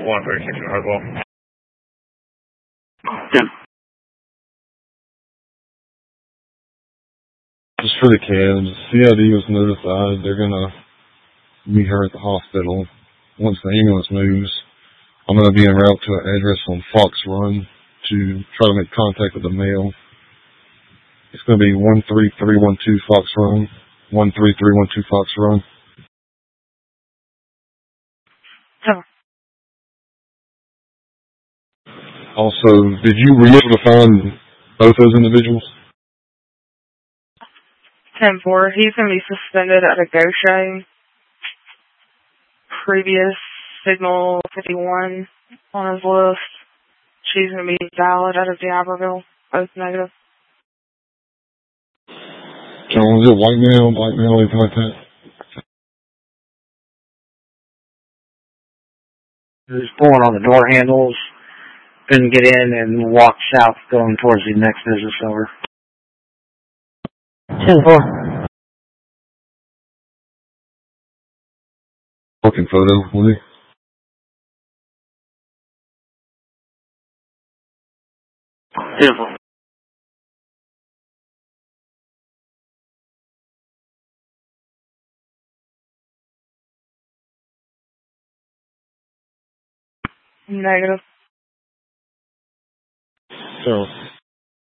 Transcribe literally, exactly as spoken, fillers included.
one thirty-six in Hardwell. Yeah. Just for the kids, C I D was notified they're going to meet her at the hospital. Once the ambulance moves, I'm going to be en route to an address on Fox Run to try to make contact with the male. It's going to be one three three one two Fox Run. one three three one two Fox Run. Oh. Also, did you were you able to find both those individuals? ten four, he's going to be suspended at a go show. Previous signal fifty-one on his list. She's going to be valid out of D'Iberville. Both negative. So was it white male, black male, anything like that? He was pulling on the door handles, couldn't get in, and walked south going towards the next business over. ten four. Fucking photo, will you? Beautiful. Negative. So.